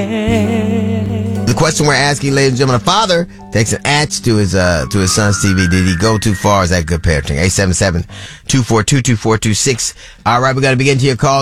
The question we're asking, ladies and gentlemen, a father takes an axe to his son's TV. Did he go too far? Is that good parenting? 877-242-2426. All right, we're going to begin to your call.